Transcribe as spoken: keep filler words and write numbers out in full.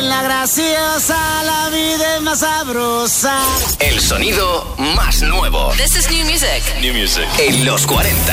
en la graciosa, la vida es más sabrosa. El sonido más nuevo. This is new music. New music. En los cuarenta.